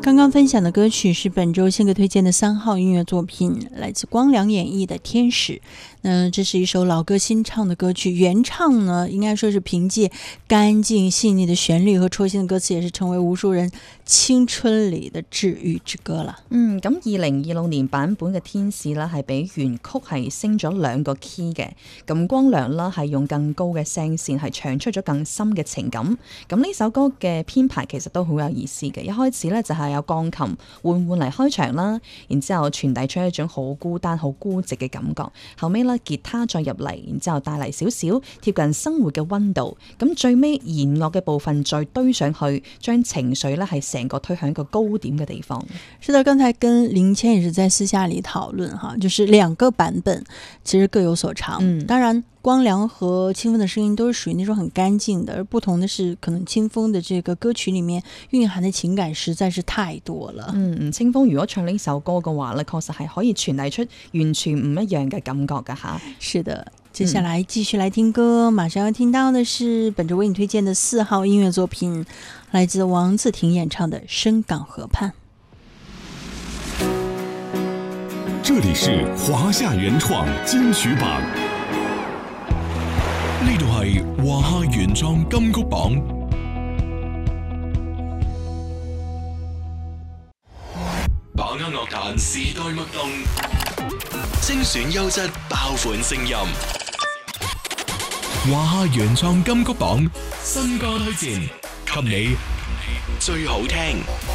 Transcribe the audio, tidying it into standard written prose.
刚刚分享的歌曲是本周新歌推荐的3号音乐作品，来自光良演绎的《天使》。这是一首老歌新唱的歌曲，原唱呢应该说是凭借干净细腻的旋律和戳心的歌词，也是成为無數人青春里的治愈之歌啦。 咁2026年版本嘅《天使》呢係比原曲係升咗2個 key 嘅，咁光良啦係用更高嘅聲線係唱出咗更深嘅情感。咁呢首歌嘅編排其實都好有意思嘅，一開始呢就係有鋼琴緩緩嚟開場啦，然之後傳遞出一種好孤單好孤寂嘅感覺，後尾呢吉他再入嚟，然之後帶嚟少少貼近生活嘅溫度，咁最尾弦樂嘅部分再堆上去，將情緒呢係成個推向一個高點嘅地方。 是的，剛才跟林謙也是在私下裡討論哈，就是2個版本其實各有所長。當然光良和清風的聲音都是屬於那種很乾淨的，而不同的是可能清風的這個歌曲裡面蘊含的情感實在是太多了。 清風如果唱呢首歌嘅話呢，確實係可以傳遞出完全唔一樣嘅感覺㗎吓。 是的，接下來繼續來聽歌，馬上要聽到的是本周為你推薦的4號音樂作品，來自王自婷演唱的《深港河畔》。 這裡是華夏原創金曲榜，呢度係華夏原創金曲榜。把握樂壇時代脈動，精選優質爆款聲音。華夏原創金曲榜新歌推薦，給你最好聽。